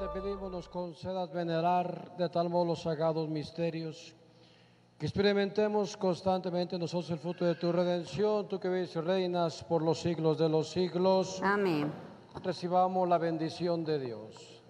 te pedimos nos concedas venerar de tal modo los sagrados misterios, que experimentemos constantemente nosotros el fruto de tu redención, tú que vives y reinas por los siglos de los siglos. Amén. Recibamos la bendición de Dios.